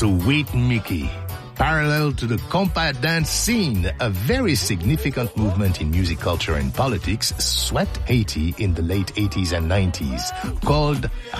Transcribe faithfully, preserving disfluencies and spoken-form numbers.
Sweet Mickey. Parallel to the compa dance scene, a very significant movement in music culture and politics swept Haiti in the late eighties and nineties, called